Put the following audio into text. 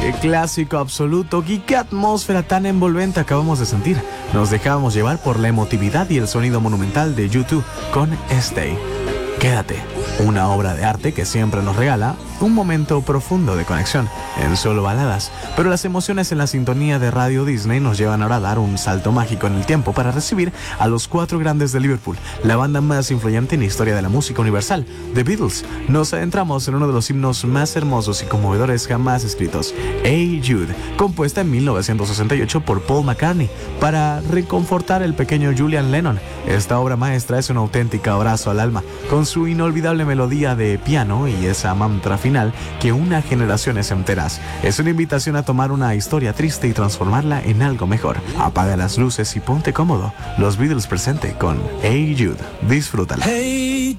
Qué clásico absoluto y qué atmósfera tan envolvente acabamos de sentir. Nos dejamos llevar por la emotividad y el sonido monumental de U2 con Stay. Quédate, una obra de arte que siempre nos regala un momento profundo de conexión en solo baladas, pero las emociones en la sintonía de Radio Disney nos llevan ahora a dar un salto mágico en el tiempo para recibir a los cuatro grandes de Liverpool, la banda más influyente en la historia de la música universal, The Beatles. Nos adentramos en uno de los himnos más hermosos y conmovedores jamás escritos, Hey Jude, compuesta en 1968 por Paul McCartney para reconfortar al pequeño Julian Lennon. Esta obra maestra es un auténtico abrazo al alma, con su inolvidable melodía de piano y esa mantra final que une a generaciones enteras. Es una invitación a tomar una historia triste y transformarla en algo mejor. Apaga las luces y ponte cómodo. Los Beatles presente con Hey Jude. Disfrútala. Hey